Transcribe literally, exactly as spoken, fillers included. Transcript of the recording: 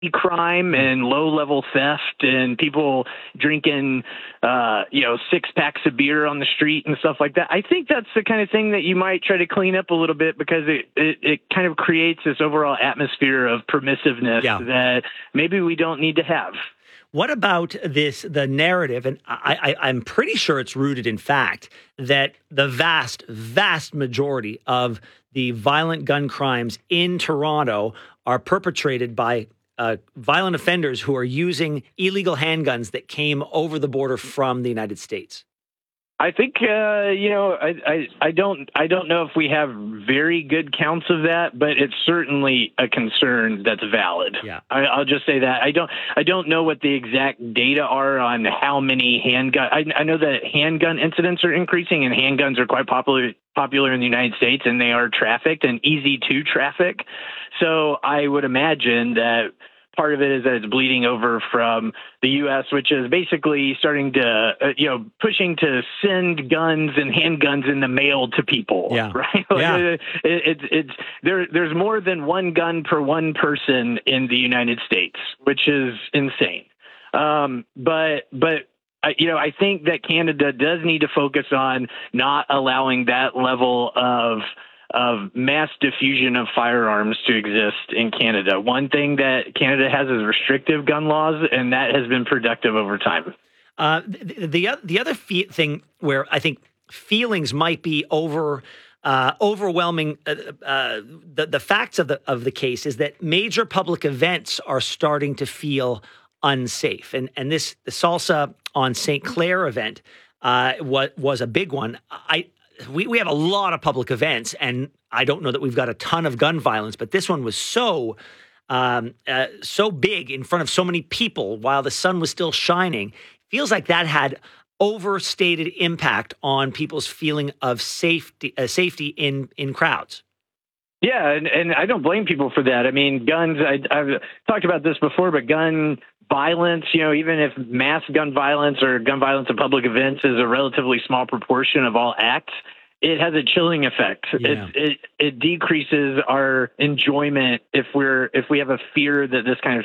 crime and low-level theft and people drinking, uh, you know, six packs of beer on the street and stuff like that. I think that's the kind of thing that you might try to clean up a little bit because it, it, it kind of creates this overall atmosphere of permissiveness yeah. that maybe we don't need to have. What about this, the narrative, and I, I, I'm pretty sure it's rooted in fact, that the vast, vast majority of the violent gun crimes in Toronto are perpetrated by Uh, violent offenders who are using illegal handguns that came over the border from the United States? I think uh, you know I, I I don't I don't know if we have very good counts of that, but it's certainly a concern that's valid. Yeah, I, I'll just say that I don't I don't know what the exact data are on how many handgun. I, I know that handgun incidents are increasing, and handguns are quite popular popular in the United States, and they are trafficked and easy to traffic. So I would imagine that part of it is that it's bleeding over from the U S, which is basically starting to, uh, you know, pushing to send guns and handguns in the mail to people. Yeah. Right. Yeah. It, it, it's it's there. There's more than one gun per one person in the United States, which is insane. Um, but but. I, you know, I think that Canada does need to focus on not allowing that level of of mass diffusion of firearms to exist in Canada. One thing that Canada has is restrictive gun laws, and that has been productive over time. Uh, the, the the other fe- thing where I think feelings might be over uh, overwhelming uh, uh, the the facts of the of the case is that major public events are starting to feel unsafe, and and this the Salsa on Saint Clair event uh, was was a big one. I we we have a lot of public events, and I don't know that we've got a ton of gun violence, but this one was so um, uh, so big in front of so many people while the sun was still shining. Feels like that had overstated impact on people's feeling of safety uh, safety in in crowds. Yeah, and, and I don't blame people for that. I mean, guns, I, I've talked about this before, but gun violence, you know, even if mass gun violence or gun violence at public events is a relatively small proportion of all acts, it has a chilling effect. Yeah. It, it it decreases our enjoyment if we're if we have a fear that this kind of